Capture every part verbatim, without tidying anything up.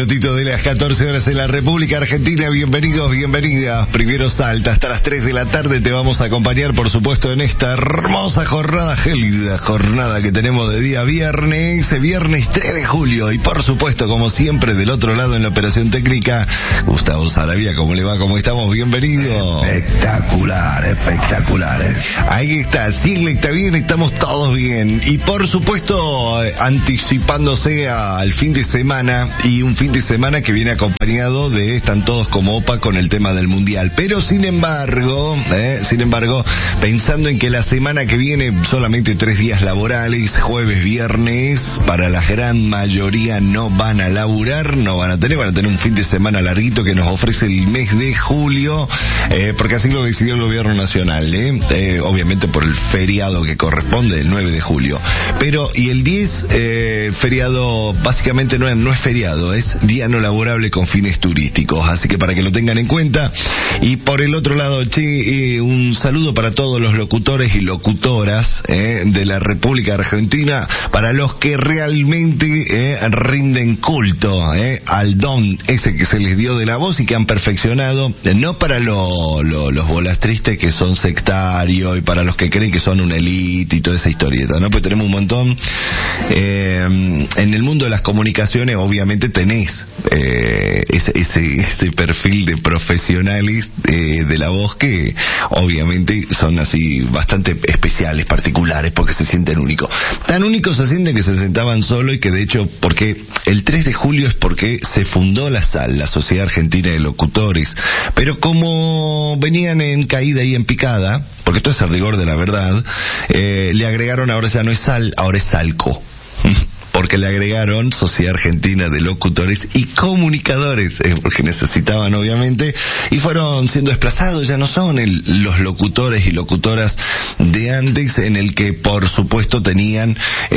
minutitos de las catorce horas en la República Argentina. Bienvenidos, bienvenidas. Primero Salta, hasta las tres de la tarde te vamos a acompañar, por supuesto, en esta hermosa jornada gélida, jornada que tenemos de día viernes, viernes tres de julio. Y por supuesto, como siempre, del otro lado en la operación técnica, Gustavo Sarabia. ¿Cómo le va? ¿Cómo estamos? Bienvenido. Espectacular, espectacular. ¿eh? Ahí está, sí, está bien, estamos todos bien. Y por supuesto, anticipándose al fin de semana, y un fin de semana que viene acompañado de Están Todos como Opa con el tema del Mundial. Pero sin embargo, eh, sin embargo, pensando en que la semana que viene solamente tres días laborales, jueves, viernes, para la gran mayoría no van a laburar, no van a tener, van a tener un fin de semana larguito que nos ofrece el mes de julio, eh, porque así lo decidió el gobierno nacional, eh, eh, obviamente por el feriado que corresponde, el nueve de julio. Pero, y el diez, eh, feriado, básicamente no es, no es feriado, es día no laborable con fines turísticos, así que para que lo tengan en cuenta. Y por el otro lado, che, eh, un saludo para todos los locutores y locutoras eh, de la República Argentina, para los que realmente eh, rinden culto eh, al don ese que se les dio de la voz y que han perfeccionado, eh, no para lo, lo, los bolas tristes que son sectarios y para los que creen que son una élite y toda esa historieta, ¿no? Pues tenemos un montón. Eh, en el mundo de las comunicaciones, obviamente tenés eh, ese, ese, ese perfil de profesionales eh, de la voz que obviamente son así bastante especiales, particulares, porque se sienten únicos. Tan únicos se sienten que se sentaban solo, y que de hecho, porque el tres de julio es porque se fundó la S A L, la Sociedad Argentina de Locutores, pero como venían en caída y en picada, porque esto es el rigor de la verdad, eh, le agregaron, ahora ya no es S A L, ahora es SALCO. Porque le agregaron Sociedad Argentina de Locutores y Comunicadores, eh, porque necesitaban obviamente, y fueron siendo desplazados, ya no son el, los locutores y locutoras de antes, en el que por supuesto tenían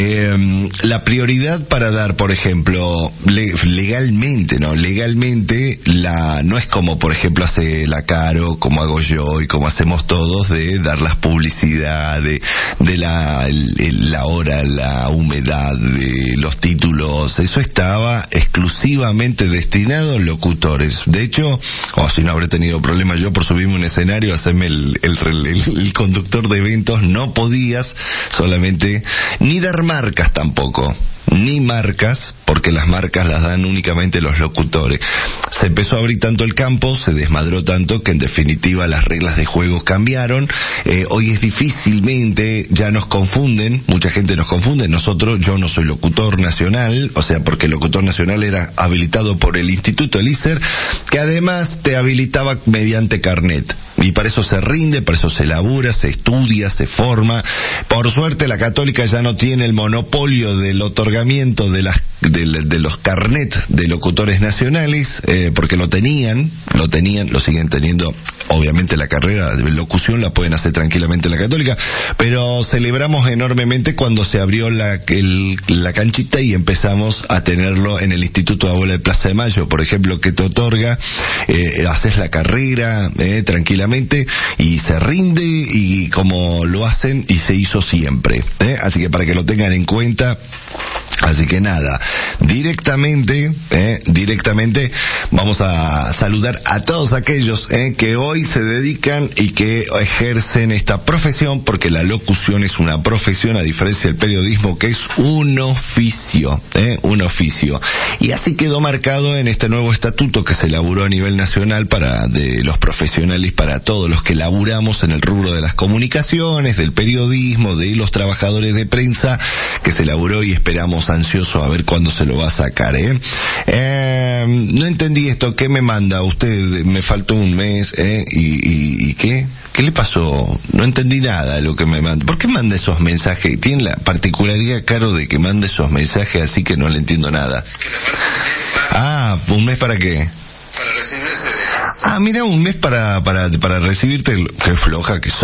eh, la prioridad para dar, por ejemplo, le, legalmente, ¿no? Legalmente, la no es como por ejemplo hace la Caro, como hago yo y como hacemos todos, de dar las publicidades, de, de la, el, la hora, la humedad, de los títulos. Eso estaba exclusivamente destinado a locutores. De hecho, o oh, si no habré tenido problemas yo por subirme a un escenario, hacerme el, el, el, el conductor de eventos, no podías solamente, ni dar marcas tampoco. Ni marcas, porque las marcas las dan únicamente los locutores. Se empezó a abrir tanto el campo, se desmadró tanto, que en definitiva las reglas de juego cambiaron. Eh, hoy es difícilmente, ya nos confunden, mucha gente nos confunde. Nosotros, yo no soy locutor nacional, o sea, porque el locutor nacional era habilitado por el Instituto Elícer, que además te habilitaba mediante carnet. Y para eso se rinde, para eso se labura, se estudia, se forma. Por suerte la Católica ya no tiene el monopolio del otorgamiento de las de, de los carnets de locutores nacionales, eh, porque lo tenían, lo tenían, lo siguen teniendo. Obviamente la carrera de locución la pueden hacer tranquilamente la Católica, pero celebramos enormemente cuando se abrió la, el, la canchita y empezamos a tenerlo en el Instituto de Abuela de Plaza de Mayo, por ejemplo, que te otorga, eh, haces la carrera eh, tranquilamente y se rinde, y como lo hacen y se hizo siempre, eh, así que para que lo tengan en cuenta. Así que nada, directamente, eh, directamente vamos a saludar a todos aquellos eh, que hoy se dedican y que ejercen esta profesión, porque la locución es una profesión, a diferencia del periodismo, que es un oficio, eh, un oficio. Y así quedó marcado en este nuevo estatuto que se elaboró a nivel nacional para de los profesionales, para todos los que laburamos en el rubro de las comunicaciones, del periodismo, de los trabajadores de prensa, que se elaboró, y esperamos ansioso a ver cuándo se lo va a sacar, ¿eh? Eh, no entendí esto, ¿qué me manda usted? Me faltó un mes, ¿eh? ¿Y, y, y qué? ¿Qué le pasó? No entendí nada de lo que me manda. ¿Por qué manda esos mensajes? Tiene la particularidad, Caro, de que manda esos mensajes así que no le entiendo nada. Ah, ¿un mes para qué? Para recibir ese... Ah, mira, un mes para, para, para recibirte. Qué floja que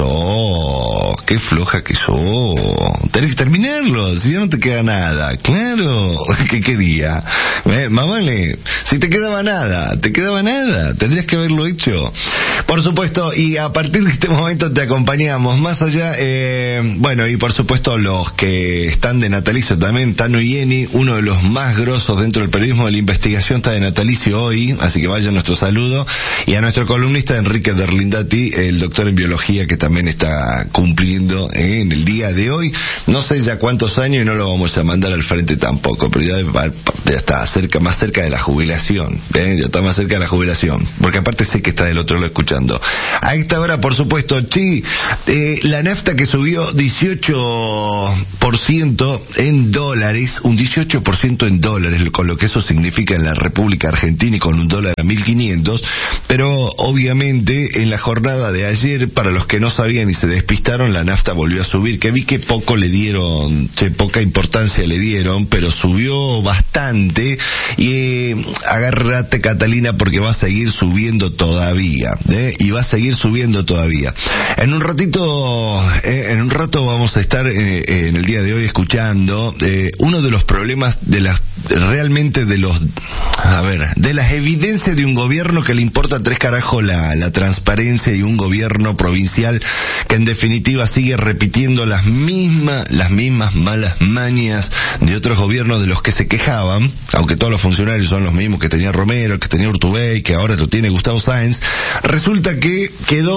sos, qué floja que sos. Tenés que terminarlo, si ya no te queda nada. Claro, ¿qué quería? Eh, más vale, si te quedaba nada, te quedaba nada, tendrías que haberlo hecho. Por supuesto, y a partir de este momento te acompañamos más allá, eh, bueno, y por supuesto los que están de natalicio también, Tano Ieni, uno de los más grosos dentro del periodismo de la investigación, está de natalicio hoy, así que vaya nuestro saludo. Y a nuestro columnista Enrique Derlindati, el doctor en biología, que también está cumpliendo eh, en el día de hoy, no sé ya cuántos años, y no lo vamos a mandar al frente tampoco, pero ya, ya está cerca, más cerca de la jubilación, eh, ya está más cerca de la jubilación, porque aparte sé que está del otro lado escuchando. A esta hora, por supuesto, sí, eh, la nafta que subió dieciocho por ciento en dólares, un dieciocho por ciento en dólares, con lo que eso significa en la República Argentina, y con un dólar a mil quinientos, pero obviamente en la jornada de ayer, para los que no sabían y se despistaron, la nafta volvió a subir, que vi que poco le dieron, che, poca importancia le dieron, pero subió bastante, y eh, agárrate, Catalina, porque va a seguir subiendo todavía, ¿eh? Y va a seguir subiendo todavía. En un ratito, eh, en un rato vamos a estar eh, en el día de hoy escuchando eh, uno de los problemas de las, realmente de los, a ver, de las evidencias de un gobierno que le importa tres carajos la, la transparencia, y un gobierno provincial que en definitiva sigue repitiendo las mismas, las mismas malas mañas de otros gobiernos de los que se quejaban, aunque todos los funcionarios son los mismos que tenía Romero, que tenía Urtubey, que ahora lo tiene Gustavo Sáenz. Resulta que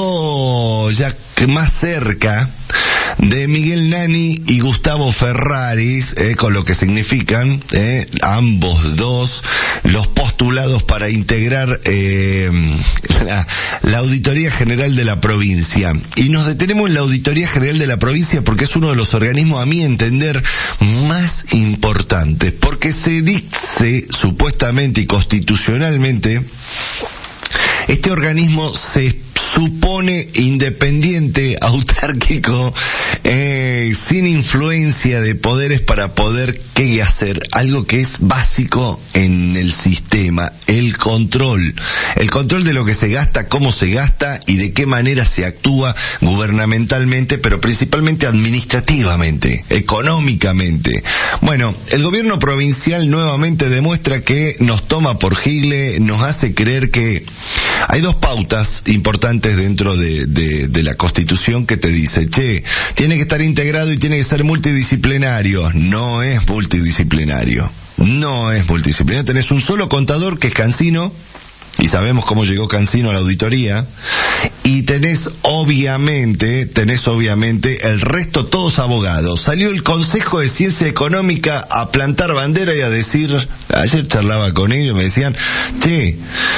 quedó ya más cerca de Miguel Nani y Gustavo Ferraris, eh, con lo que significan eh, ambos dos los postulados para integrar eh, la, la Auditoría General de la provincia. Y nos detenemos en la Auditoría General de la provincia porque es uno de los organismos, a mi entender, más importantes, porque se dice supuestamente y constitucionalmente, este organismo se supone independiente, autárquico, eh, sin influencia de poderes para poder qué hacer, algo que es básico en el sistema, el control, el control de lo que se gasta, cómo se gasta y de qué manera se actúa gubernamentalmente, pero principalmente administrativamente, económicamente. Bueno, el gobierno provincial nuevamente demuestra que nos toma por gile, nos hace creer que hay dos pautas importantes dentro de, de, de la Constitución que te dice, che, tiene que estar integrado y tiene que ser multidisciplinario. No es multidisciplinario. No es multidisciplinario. Tenés un solo contador, que es Cancino, y sabemos cómo llegó Cancino a la auditoría, y tenés obviamente, tenés obviamente el resto todos abogados. Salió el Consejo de Ciencia Económica a plantar bandera y a decir, ayer charlaba con ellos, me decían, che,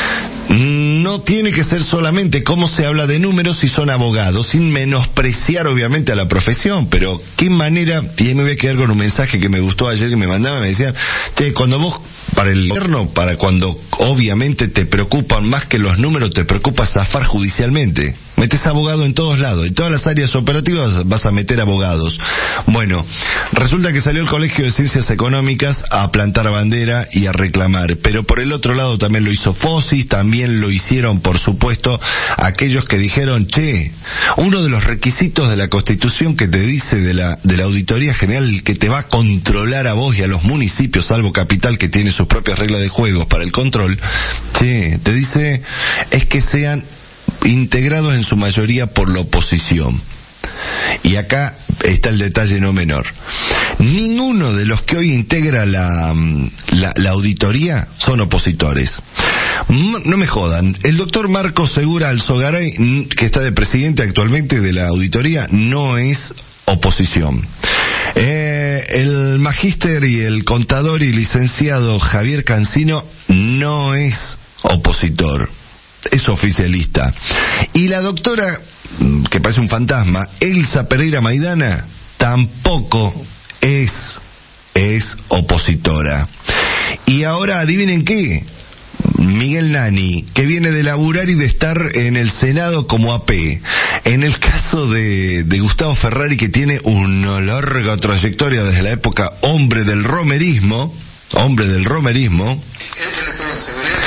no tiene que ser solamente cómo se habla de números si son abogados, sin menospreciar obviamente a la profesión, pero qué manera, y ahí me voy a quedar con un mensaje que me gustó ayer que me mandaban, me decían, che, cuando vos, para el gobierno, para cuando obviamente te preocupan más que los números, te preocupa zafar judicialmente. Metes abogado en todos lados, en todas las áreas operativas vas a meter abogados. Bueno, resulta que salió el Colegio de Ciencias Económicas a plantar bandera y a reclamar, pero por el otro lado también lo hizo Fosis, también lo hicieron, por supuesto, aquellos que dijeron, che, uno de los requisitos de la Constitución que te dice de la, de la Auditoría General, que te va a controlar a vos y a los municipios, salvo Capital, que tiene sus propias reglas de juegos para el control, che, te dice, es que sean integrados en su mayoría por la oposición. Y acá está el detalle no menor. Ninguno de los que hoy integra la, la, la auditoría son opositores. No me jodan. El doctor Marcos Segura Alzogaray, que está de presidente actualmente de la auditoría, no es oposición. Eh, el magíster y el contador y licenciado Javier Cancino no es opositor, es oficialista. Y la doctora, que parece un fantasma, Elsa Pereira Maidana, tampoco es, es opositora. Y ahora, adivinen qué, Miguel Nani, que viene de laburar y de estar en el Senado como A P. En el caso de, de Gustavo Ferrari, que tiene una larga trayectoria desde la época hombre del romerismo, hombre del romerismo,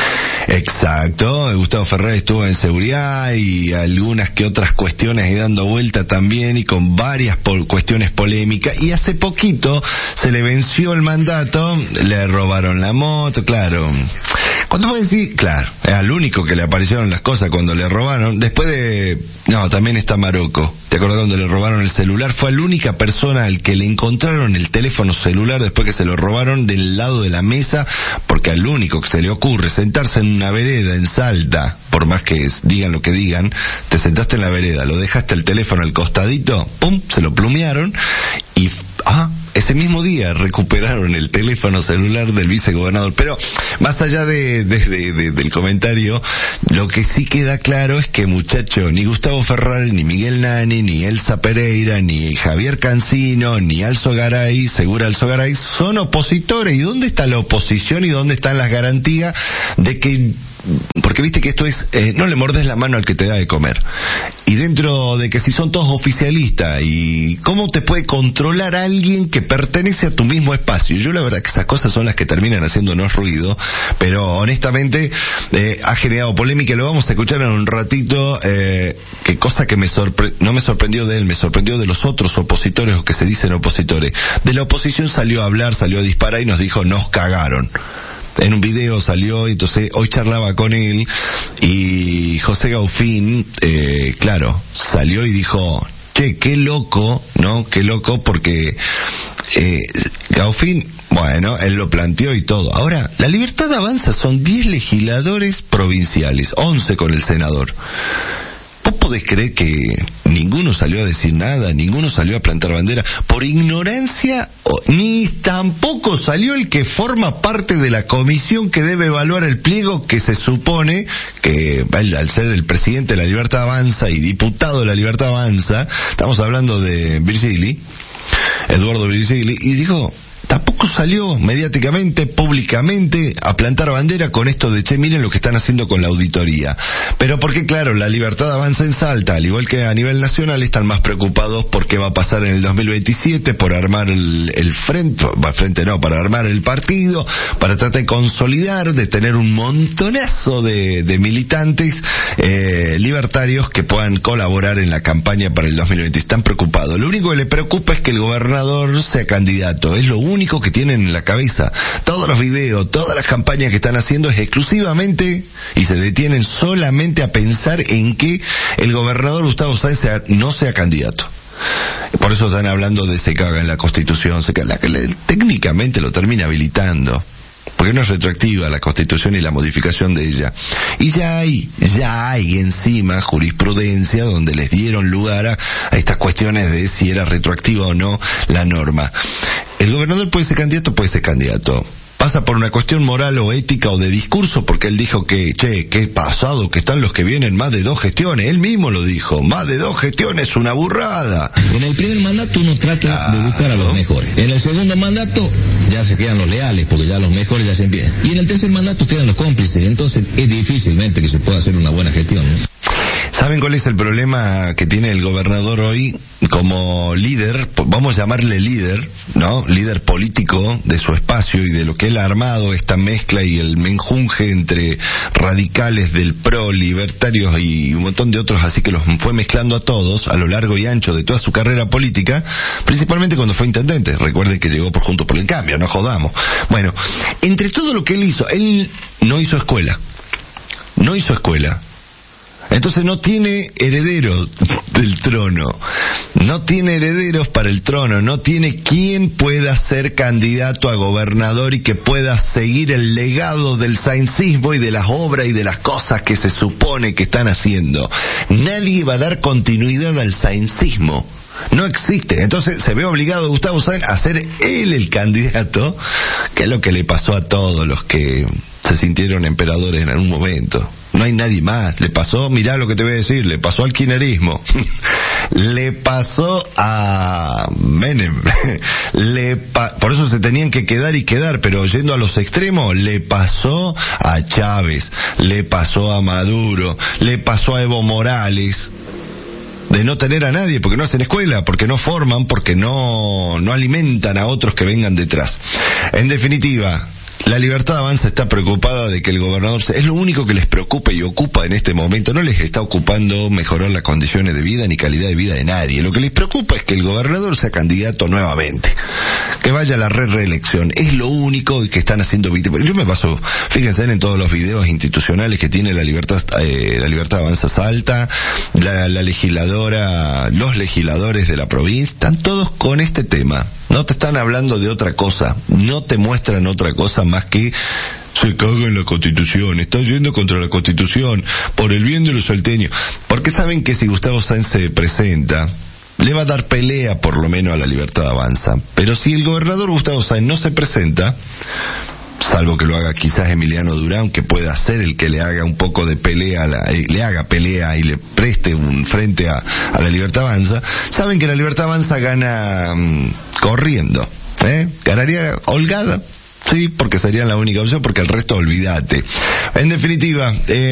Exacto, Gustavo Ferrer estuvo en seguridad y algunas que otras cuestiones ahí dando vuelta también y con varias pol- cuestiones polémicas, y hace poquito se le venció el mandato, le robaron la moto, claro. Cuando vos decís, claro, es al único que le aparecieron las cosas cuando le robaron, después de, no, también está Marocco. ¿Te acordás cuando le robaron el celular? Fue la única persona al que le encontraron el teléfono celular después que se lo robaron del lado de la mesa, porque al único que se le ocurre sentarse en una vereda en Salta, por más que digan lo que digan, te sentaste en la vereda, lo dejaste el teléfono al costadito, pum, se lo plumearon y, ah, ese mismo día recuperaron el teléfono celular del vicegobernador. Pero más allá de, de, de, de del comentario, lo que sí queda claro es que, muchacho, ni Gustavo Ferrer, ni Miguel Nani, ni Elsa Pereira, ni Javier Cancino, ni Alzo Garay, Segura Alzo Garay, son opositores. ¿Y dónde está la oposición y dónde están las garantías de que, porque viste que esto es, eh, no le mordes la mano al que te da de comer? Y dentro de que si son todos oficialistas, y cómo te puede controlar a alguien que pertenece a tu mismo espacio. Yo la verdad que esas cosas son las que terminan haciéndonos ruido, pero honestamente eh, ha generado polémica. Lo vamos a escuchar en un ratito, eh, que cosa que me sorpre- no me sorprendió de él, me sorprendió de los otros opositores o que se dicen opositores. De la oposición salió a hablar, salió a disparar y nos dijo, nos cagaron. En un video salió, y entonces hoy charlaba con él, y José Gaufín, eh, claro, salió y dijo, che, qué loco, ¿no? Qué loco, porque eh, Gaufín, bueno, él lo planteó y todo. Ahora, La Libertad Avanza son diez legisladores provinciales, once con el senador. ¿Vos podés creer que ninguno salió a decir nada, ninguno salió a plantar bandera por ignorancia, o, ni tampoco salió el que forma parte de la comisión que debe evaluar el pliego, que se supone que al, al ser el presidente de La Libertad Avanza y diputado de La Libertad Avanza, estamos hablando de Virgili, Eduardo Virgili, y dijo, tampoco salió mediáticamente, públicamente, a plantar bandera con esto de, che, miren lo que están haciendo con la auditoría. Pero porque, claro, La Libertad Avanza en Salta, al igual que a nivel nacional, están más preocupados por qué va a pasar en el dos mil veintisiete, por armar el, el frente, va frente no, para armar el partido, para tratar de consolidar, de tener un montonazo de, de militantes eh, libertarios que puedan colaborar en la campaña para el dos mil veinte. Están preocupados. Lo único que le preocupa es que el gobernador sea candidato. Es lo único único que tienen en la cabeza. Todos los videos, todas las campañas que están haciendo es exclusivamente, y se detienen solamente a pensar en que el gobernador Gustavo Sáenz sea, no sea candidato. Por eso están hablando de se caga en la Constitución, se caga, la que le, técnicamente lo termina habilitando, porque no es retroactiva la Constitución y la modificación de ella. Y ya hay, ya hay encima jurisprudencia donde les dieron lugar a, a estas cuestiones de si era retroactiva o no la norma. El gobernador puede ser candidato, puede ser candidato. Pasa por una cuestión moral o ética o de discurso, porque él dijo que, che, qué pasado que están los que vienen más de dos gestiones. Él mismo lo dijo, más de dos gestiones es una burrada. En el primer mandato uno trata ah, de buscar a los mejores. En el segundo mandato ya se quedan los leales, porque ya los mejores ya se empiezan. Y en el tercer mandato quedan los cómplices, entonces es difícilmente que se pueda hacer una buena gestión, ¿no? ¿Saben cuál es el problema que tiene el gobernador hoy como líder? Vamos a llamarle líder, ¿no? Líder político de su espacio y de lo que él ha armado, esta mezcla y el menjunje entre radicales del P R O, libertarios y un montón de otros, así que los fue mezclando a todos a lo largo y ancho de toda su carrera política, principalmente cuando fue intendente. Recuerden que llegó por Juntos por el Cambio, no jodamos. Bueno, entre todo lo que él hizo, él no hizo escuela. No hizo escuela. Entonces no tiene herederos del trono, no tiene herederos para el trono, no tiene quien pueda ser candidato a gobernador y que pueda seguir el legado del saincismo y de las obras y de las cosas que se supone que están haciendo. Nadie va a dar continuidad al saincismo. No existe. Entonces se ve obligado Gustavo Sáenz a ser él el candidato, que es lo que le pasó a todos los que se sintieron emperadores en algún momento. No hay nadie más. Le pasó, mirá lo que te voy a decir, le pasó al kirchnerismo. Le pasó a Menem. Le pa- por eso se tenían que quedar y quedar, pero yendo a los extremos, le pasó a Chávez, le pasó a Maduro, le pasó a Evo Morales, de no tener a nadie, porque no hacen escuela, porque no forman, porque no, no alimentan a otros que vengan detrás. En definitiva, La Libertad Avanza está preocupada de que el gobernador, es lo único que les preocupa y ocupa en este momento, no les está ocupando mejorar las condiciones de vida ni calidad de vida de nadie. Lo que les preocupa es que el gobernador sea candidato nuevamente, que vaya a la re reelección. Es lo único que están haciendo víctimas. Yo me paso, fíjense en todos los videos institucionales que tiene la Libertad, eh, la Libertad Avanza Salta, la, la legisladora, los legisladores de la provincia, están todos con este tema. No te están hablando de otra cosa, no te muestran otra cosa más que se caga en la Constitución, está yendo contra la Constitución, por el bien de los salteños. Porque saben que si Gustavo Sáenz se presenta, le va a dar pelea por lo menos a la Libertad Avanza. Pero si el gobernador Gustavo Sáenz no se presenta, salvo que lo haga quizás Emiliano Durán, que pueda ser el que le haga un poco de pelea, la, eh, le haga pelea y le preste un frente a, a la Libertad Avanza, saben que la Libertad Avanza gana um, corriendo, ¿eh? Ganaría holgada, sí, porque sería la única opción, porque el resto olvídate. En definitiva, eh,